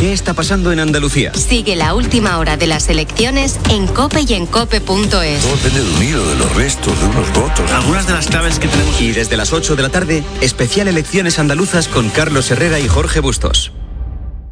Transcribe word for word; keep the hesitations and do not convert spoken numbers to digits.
¿Qué está pasando en Andalucía? Sigue la última hora de las elecciones en COPE y en cope punto es. Todo depende de un hilo, de los restos, de unos votos. Algunas de las claves que tenemos. Y desde las ocho de la tarde, especial Elecciones Andaluzas con Carlos Herrera y Jorge Bustos.